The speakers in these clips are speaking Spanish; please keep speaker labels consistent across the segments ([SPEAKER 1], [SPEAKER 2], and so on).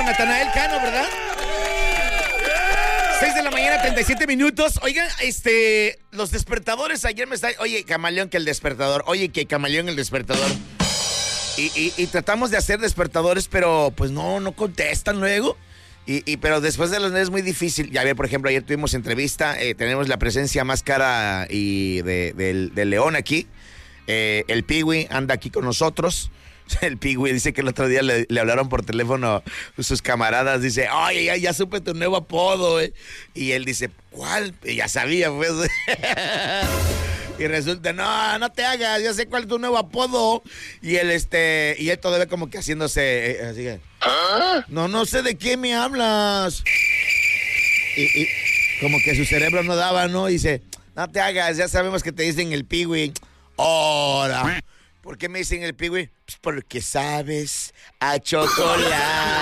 [SPEAKER 1] Natanael Cano, ¿verdad? 6 de la mañana, 37 minutos. Oigan, los despertadores ayer me están... Oye, Camaleón, que el despertador. Oye, que Camaleón, el despertador. Y tratamos de hacer despertadores, pero pues no contestan luego. Pero después de los días es muy difícil. Ya ver, por ejemplo, ayer tuvimos entrevista. Tenemos la presencia más cara del León aquí. El Piwi anda aquí con nosotros. El Piwi dice que el otro día le hablaron por teléfono sus camaradas. Dice, oye, ya supe tu nuevo apodo, ¿eh? Y él dice, ¿cuál? Y ya sabía, pues. Y resulta, no te hagas, ya sé cuál es tu nuevo apodo. Y él todavía como que haciéndose, así que, no sé de qué me hablas. Y como que su cerebro no daba, ¿no? Y dice, no te hagas, ya sabemos que te dicen el Piwi. Ahora, ¿por qué me dicen el Piwi? Pues porque sabes a chocolate.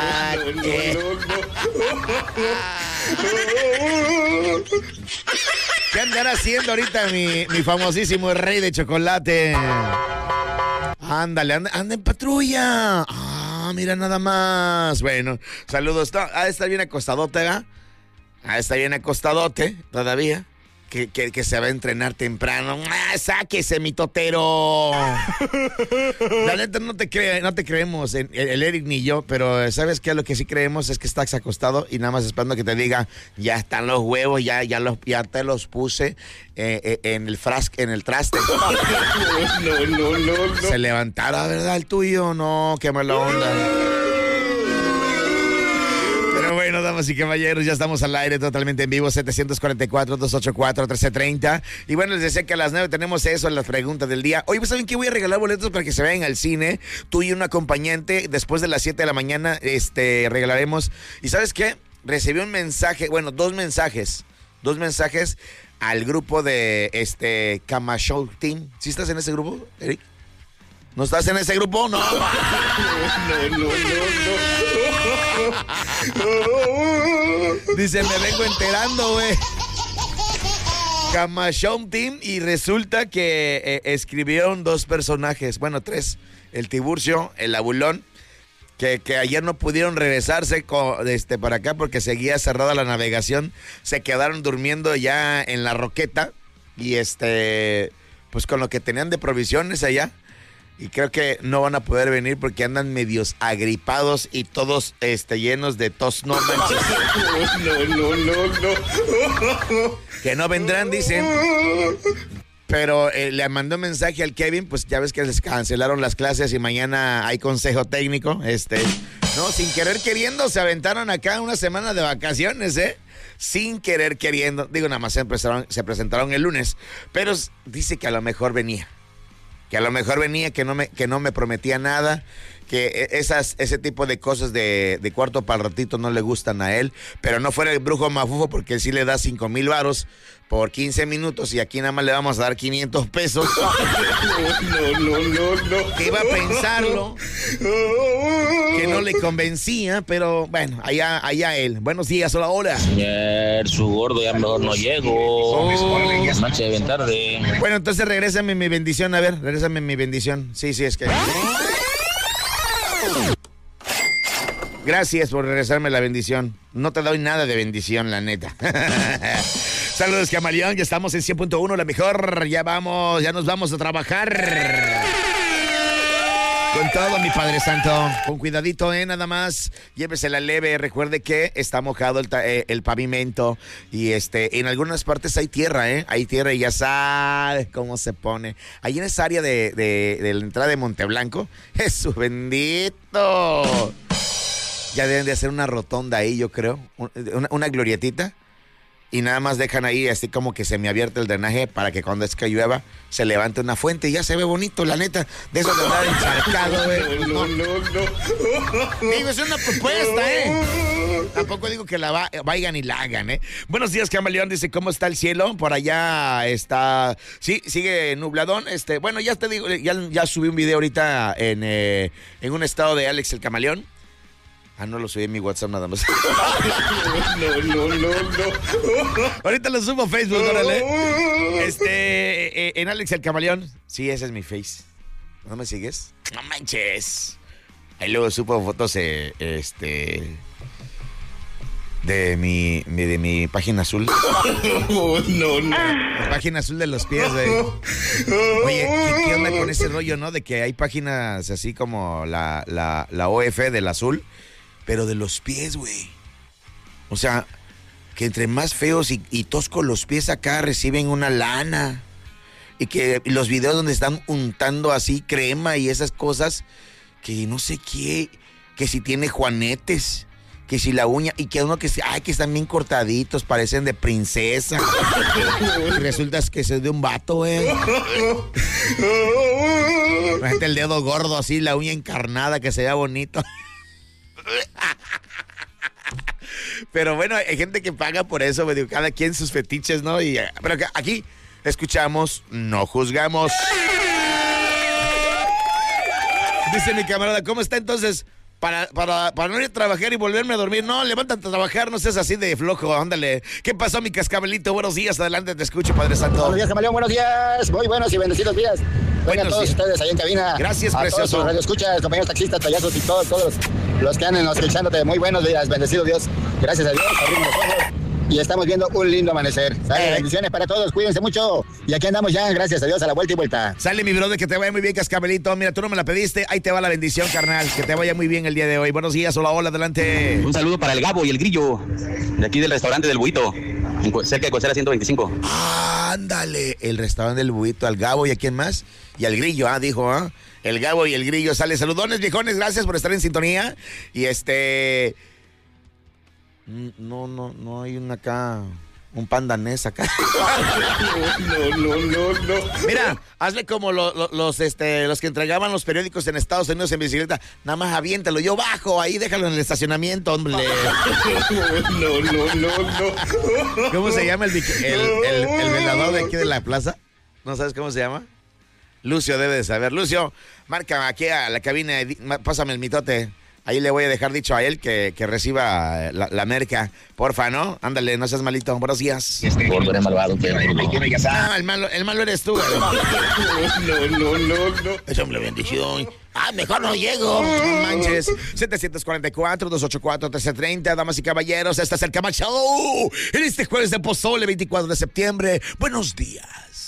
[SPEAKER 1] ¿Qué andará haciendo ahorita mi famosísimo rey de chocolate? Ándale, anda en patrulla. Mira nada más. Bueno, saludos. Ha de estar bien acostadote, ¿verdad? Ha de estar bien acostadote todavía. Que se va a entrenar temprano. ¡Sáquese, mi totero! La neta, no te creemos, el Eric ni yo, pero ¿sabes qué? Lo que sí creemos es que estás acostado y nada más esperando que te diga, ya están los huevos, ya te los puse en el traste. No. Se levantara, ¿verdad? El tuyo, no, qué mala onda. Bueno, damas y caballeros, ya estamos al aire totalmente en vivo, 744-284-1330. Y bueno, les decía que a las 9 tenemos eso en las preguntas del día. Hoy, ¿saben qué? Voy a regalar boletos para que se vayan al cine. Tú y un acompañante, después de las 7 de la mañana, regalaremos. ¿Y sabes qué? Recibí un mensaje, bueno, dos mensajes al grupo de Camachou Team. ¿Sí estás en ese grupo, Eric? ¿No estás en ese grupo? No. No. Dice, me vengo enterando, güey. Camachou Team, y resulta que escribieron dos personajes, bueno, tres. El Tiburcio, el Abulón, que ayer no pudieron regresarse para acá porque seguía cerrada la navegación. Se quedaron durmiendo ya en la Roqueta y pues con lo que tenían de provisiones allá. Y creo que no van a poder venir porque andan medios agripados y todos llenos de tos. No manches. No. Que no vendrán, dicen. Pero le mandó un mensaje al Kevin, pues ya ves que les cancelaron las clases y mañana hay consejo técnico. No, sin querer queriendo se aventaron acá una semana de vacaciones, sin querer queriendo. Digo, nada más se presentaron el lunes. Pero dice que a lo mejor venía. Que no me prometía nada, que ese tipo de cosas de cuarto para el ratito no le gustan a él, pero no fuera el brujo mafufo porque él sí le da 5,000 varos por 15 minutos y aquí nada más le vamos a dar 500 pesos. No. Que iba a pensarlo, que no le convencía, pero bueno, allá él. Buenos días, hola.
[SPEAKER 2] Señor, su gordo, ya mejor no llego. Manche bien tarde.
[SPEAKER 1] Bueno, entonces regrésame mi bendición, a ver, regrésame mi bendición. Sí, es que... Gracias por regresarme la bendición. No te doy nada de bendición, la neta. Saludos, Camaleón. Ya estamos en 100.1, la mejor. Ya nos vamos a trabajar. Con todo, mi Padre Santo. Con cuidadito, nada más. Llévesela leve. Recuerde que está mojado el pavimento. Y en algunas partes hay tierra, Hay tierra y ya sabes cómo se pone. Ahí en esa área de la entrada de Monteblanco. ¡Jesús bendito! Ya deben de hacer una rotonda ahí, yo creo. Una glorietita. Y nada más dejan ahí así como que semiabierto el drenaje para que cuando es que llueva se levante una fuente y ya se ve bonito, la neta. De eso de andar encharcado, No. Digo, es una propuesta, Tampoco digo que la vayan y la hagan, Buenos días, Camaleón. Dice, ¿cómo está el cielo? Por allá está... Sí, sigue nubladón. Bueno, ya te digo, ya subí un video ahorita en un estado de Alex el Camaleón. No lo subí en mi WhatsApp nada más. No. Ahorita lo subo a Facebook, órale. En Alex el Camaleón. Sí, ese es mi face. ¿No me sigues? No manches. Ahí luego subo fotos, de mi página azul.
[SPEAKER 3] No.
[SPEAKER 1] La página azul de los pies, güey. Oye, ¿qué onda con ese rollo, no? De que hay páginas así como la OF del azul, pero de los pies, güey. O sea, que entre más feos y toscos los pies acá reciben una lana. Y que los videos donde están untando así crema y esas cosas, que no sé qué, que si tiene juanetes, que si la uña, y que uno que están bien cortaditos, parecen de princesa. Y resulta que es de un vato, güey. Imagínate el dedo gordo así, la uña encarnada, que se vea bonito. Pero bueno, hay gente que paga por eso, me digo, cada quien sus fetiches, ¿no? Pero aquí escuchamos, no juzgamos. Dice mi camarada, ¿cómo está entonces? Para no ir a trabajar y volverme a dormir. No, levántate a trabajar, no seas así de flojo, ándale. ¿Qué pasó, mi cascabelito? Buenos días, adelante, te escucho, Padre Santo.
[SPEAKER 4] Buenos días, Camaleón, buenos días. Muy buenos y bendecidos días. Buenos a todos ustedes ahí en cabina.
[SPEAKER 1] Gracias,
[SPEAKER 4] a
[SPEAKER 1] precioso.
[SPEAKER 4] A todos los radioescuchas, compañeros taxistas, payasos y todos los que andan escuchándote. Muy buenos días, bendecido Dios. Gracias a Dios, abrimos los ojos y estamos viendo un lindo amanecer. ¿Sale? Bendiciones para todos, cuídense mucho. Y aquí andamos ya, gracias a Dios, a la vuelta y vuelta.
[SPEAKER 1] Sale, mi brother, que te vaya muy bien, cascabelito. Mira, tú no me la pediste, ahí te va la bendición, carnal. Que te vaya muy bien el día de hoy. Buenos días, hola, adelante.
[SPEAKER 5] Un saludo para el Gabo y el Grillo, de aquí del restaurante del Buito, cerca de Cosera 125.
[SPEAKER 1] Ándale, el restaurante del Buito, al Gabo y a quién más. Y al Grillo, dijo, el Gabo y el Grillo. Sale, saludones, viejones, gracias por estar en sintonía. Y no hay una acá... Un pandanés acá.
[SPEAKER 3] No.
[SPEAKER 1] Mira, hazle como los que entregaban los periódicos en Estados Unidos en bicicleta. Nada más aviéntalo, yo bajo ahí, déjalo en el estacionamiento, hombre.
[SPEAKER 3] No.
[SPEAKER 1] ¿Cómo se llama el velador de aquí de la plaza? ¿No sabes cómo se llama? Lucio debe de saber. Lucio, marca aquí a la cabina, pásame el mitote. Ahí le voy a dejar dicho a él que reciba la merca. Porfa, ¿no? Ándale, no seas malito. Buenos días.
[SPEAKER 2] Gordo, eres malvado.
[SPEAKER 1] El malo eres tú, güey.
[SPEAKER 3] No.
[SPEAKER 1] Es hombre bendición. Mejor no llego. No manches. 744-284-1330. Damas y caballeros, este es el Cama Show. En este jueves de Pozole, 24 de septiembre. Buenos días.